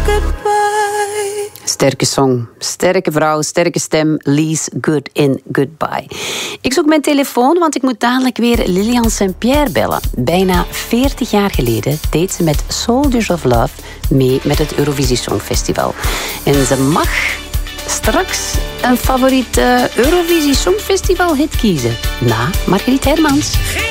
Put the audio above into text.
goodbye. Sterke song, sterke vrouw, sterke stem. Lise Good in Goodbye. Ik zoek mijn telefoon, want ik moet dadelijk weer Lilian Saint-Pierre bellen. Bijna 40 jaar geleden deed ze met Soldiers of Love mee met het Eurovisie Songfestival. En ze mag straks een favoriete Eurovisie Songfestival hit kiezen. Na Margriet Hermans.